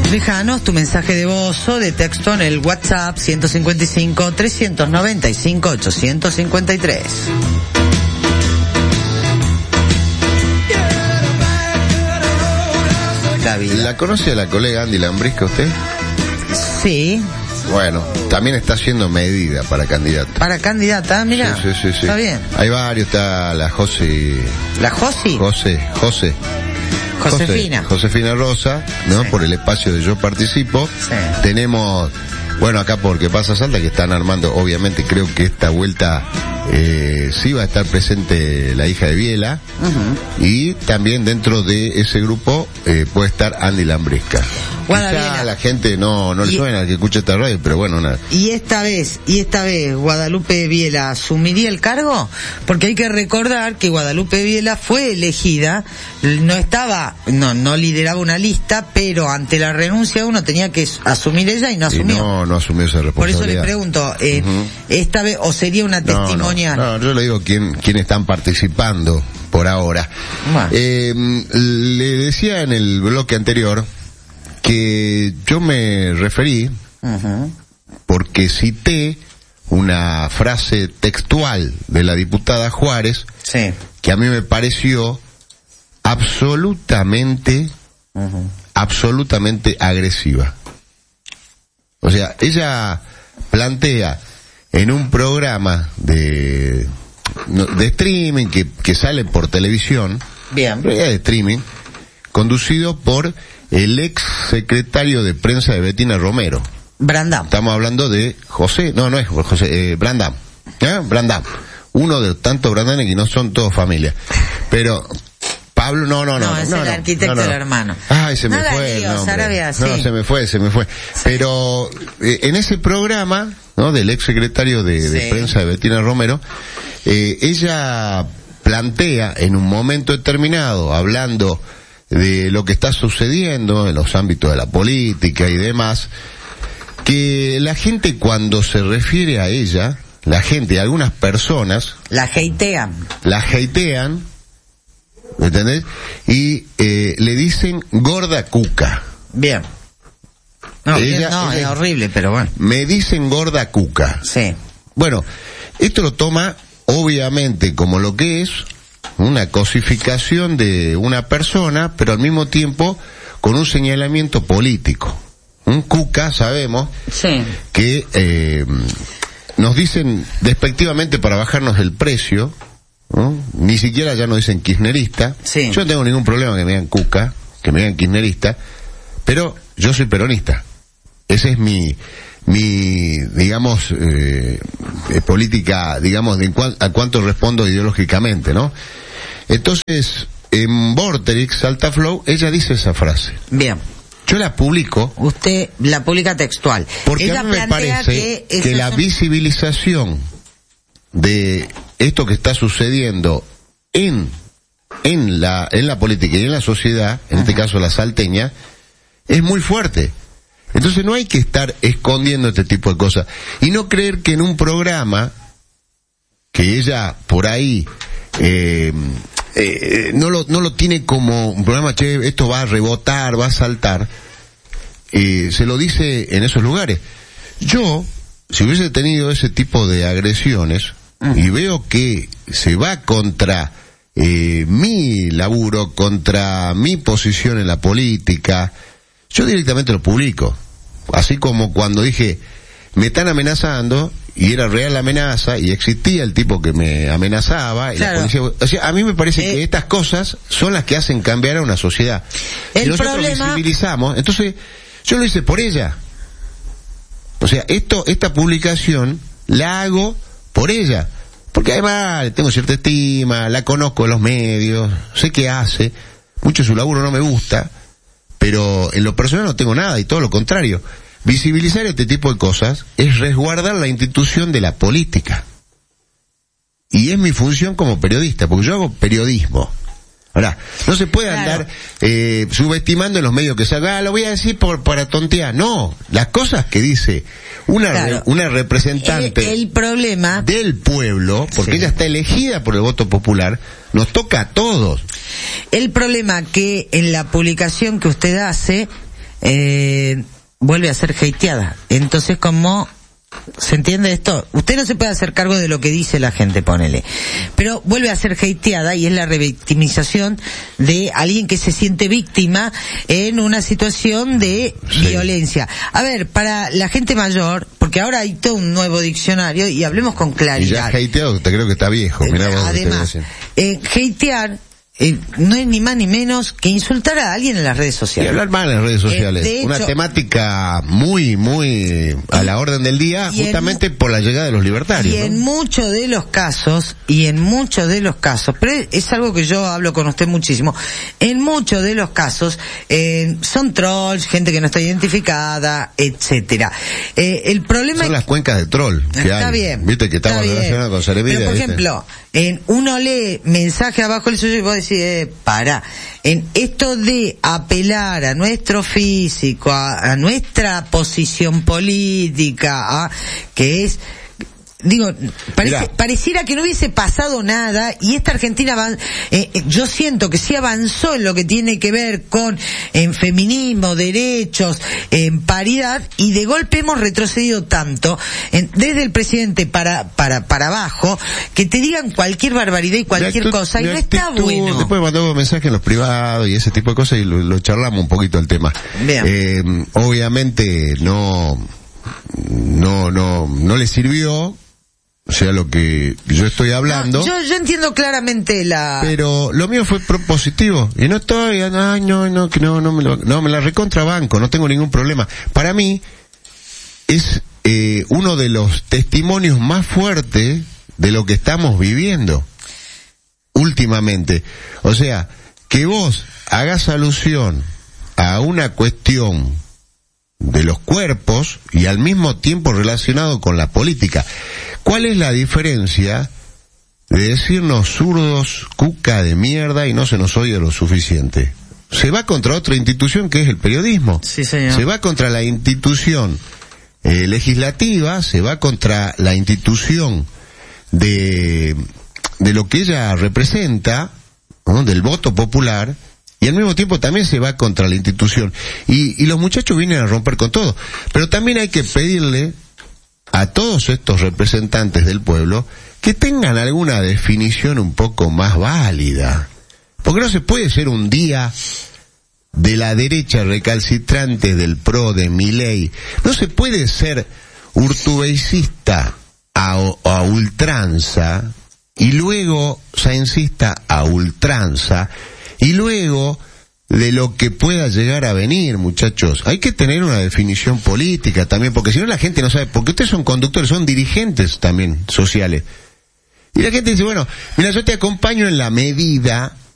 Déjanos tu mensaje de voz o de texto en el WhatsApp 155-395-853. ¿La conoce a la colega Andy Lambrisca usted? Sí. Bueno, también está siendo medida para candidata. ¿Para candidata? Mira. Sí. Está bien. Hay varios, está la José... ¿La Josi? Josefina Rosa, ¿no? Sí. Por el espacio de Yo Participo. Sí. Tenemos, bueno, acá porque pasa Salta, que están armando, obviamente creo que esta vuelta sí va a estar presente la hija de Biela. Uh-huh. Y también dentro de ese grupo puede estar Andy Lambrisca. Quizá a la gente no le suena que escucha esta radio, pero bueno, nada. Y esta vez Guadalupe Biela asumiría el cargo, porque hay que recordar que Guadalupe Biela fue elegida, no lideraba una lista, pero ante la renuncia uno tenía que asumir ella y no asumió. No asumió esa responsabilidad. Por eso le pregunto, esta vez, o sería una testimonial. No, yo le digo quién están participando por ahora. Bueno. Le decía en el bloque anterior que yo me referí, uh-huh, porque cité una frase textual de la diputada Juárez, sí, que a mí me pareció absolutamente agresiva. O sea, ella plantea en un programa de streaming que sale por televisión, bien, de streaming, conducido por el ex secretario de prensa de Betina Romero. Brandam. Estamos hablando de Brandam. Brandam. Uno de tantos Brandanes que no son todos familia. Pero Pablo, no. Es el arquitecto del hermano. Ay, se me fue. Sarabia, sí. No, se me fue. Sí. Pero en ese programa, ¿no? Del ex secretario de prensa de Betina Romero, ella plantea en un momento determinado, hablando de lo que está sucediendo en los ámbitos de la política y demás, que la gente cuando se refiere a ella, algunas personas la hatean, ¿entendés? Y le dicen gorda cuca. Bien. Es horrible, pero bueno. Me dicen gorda cuca. Sí. Bueno, esto lo toma obviamente como lo que es una cosificación de una persona, pero al mismo tiempo con un señalamiento político. Un cuca, sabemos, sí, que nos dicen despectivamente para bajarnos el precio, ¿no? Ni siquiera ya nos dicen kirchnerista. Sí. Yo no tengo ningún problema que me digan cuca, que me digan kirchnerista, pero yo soy peronista. Ese es mi digamos, política, digamos, a cuánto respondo ideológicamente, ¿no? Entonces, en Vorterix, Salta Flow, ella dice esa frase. Bien. Yo la publico. Usted la publica textual. Porque ella a mí me parece que la visibilización de esto que está sucediendo en la política y en la sociedad, en este caso la salteña, es muy fuerte. Entonces no hay que estar escondiendo este tipo de cosas. Y no creer que en un programa que ella por ahí no lo tiene como un programa, esto va a rebotar, va a saltar, se lo dice en esos lugares. Yo, si hubiese tenido ese tipo de agresiones, y veo que se va contra mi laburo, contra mi posición en la política, yo directamente lo publico. Así como cuando dije, me están amenazando, y era real la amenaza, y existía el tipo que me amenazaba, y claro, la policía... O sea, a mí me parece que estas cosas son las que hacen cambiar a una sociedad. Si nosotros visibilizamos, entonces, yo lo hice por ella. O sea, esta publicación la hago por ella. Porque además tengo cierta estima, la conozco en los medios, sé qué hace, mucho de su laburo no me gusta, pero en lo personal no tengo nada, y todo lo contrario. Visibilizar este tipo de cosas es resguardar la institución de la política. Y es mi función como periodista, porque yo hago periodismo. Ahora, no se puede andar subestimando en los medios que salga, lo voy a decir para tontear. No, las cosas que dice una representante el problema del pueblo, porque ella está elegida por el voto popular, nos toca a todos. El problema que en la publicación que usted hace vuelve a ser hateada. Entonces, como ¿se entiende esto? Usted no se puede hacer cargo de lo que dice la gente, ponele. Pero vuelve a ser hateada y es la revictimización de alguien que se siente víctima en una situación de violencia. A ver, para la gente mayor, porque ahora hay todo un nuevo diccionario y hablemos con claridad. Y ya hateado, te creo que está viejo. Mirá vos, además, hatear no es ni más ni menos que insultar a alguien en las redes sociales. Y hablar mal en las redes sociales. De hecho, una temática muy, muy a la orden del día, justamente por la llegada de los libertarios. Y en muchos de los casos, pero es algo que yo hablo con usted muchísimo, en muchos de los casos, son trolls, gente que no está identificada, etcétera. El problema son las cuencas de troll que está hay. Bien. Viste que estamos relacionados con Cerevira. Pero por ejemplo, uno lee mensaje abajo del suyo y vos decís, para. En esto de apelar a nuestro físico, a nuestra posición política, que es, digo, pareciera que no hubiese pasado nada y esta Argentina yo siento que sí avanzó en lo que tiene que ver con feminismo, derechos, paridad, y de golpe hemos retrocedido tanto desde el presidente para abajo, que te digan cualquier barbaridad y cualquier cosa y no está bueno. Después mandó mensajes en los privados y ese tipo de cosas y lo charlamos un poquito el tema. Obviamente no le sirvió. O sea, lo que yo estoy hablando. No, yo entiendo claramente pero lo mío fue propositivo. Y no estoy, no me la recontrabanco, no tengo ningún problema. Para mí, es uno de los testimonios más fuertes de lo que estamos viviendo últimamente. O sea, que vos hagas alusión a una cuestión de los cuerpos y al mismo tiempo relacionado con la política. ¿Cuál es la diferencia de decirnos zurdos, cuca de mierda y no se nos oye lo suficiente? Se va contra otra institución que es el periodismo. Sí, señor. Se va contra la institución legislativa, se va contra la institución de lo que ella representa, ¿no? Del voto popular. Y al mismo tiempo también se va contra la institución. Y los muchachos vienen a romper con todo. Pero también hay que pedirle a todos estos representantes del pueblo que tengan alguna definición un poco más válida. Porque no se puede ser un día de la derecha recalcitrante del PRO, de Milei. No se puede ser urtubeicista a ultranza y luego saencista a ultranza y luego de lo que pueda llegar a venir, muchachos. Hay que tener una definición política también, porque si no la gente no sabe, porque ustedes son conductores, son dirigentes también sociales. Y la gente dice, bueno, mira, yo te acompaño en la medida